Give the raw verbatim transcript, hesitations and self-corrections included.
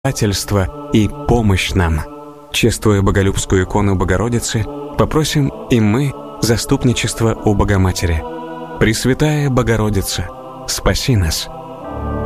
покровительство и помощь нам. Чествуя боголюбскую икону Богородицы, попросим и мы заступничество у Богоматери. Пресвятая Богородица, спаси нас!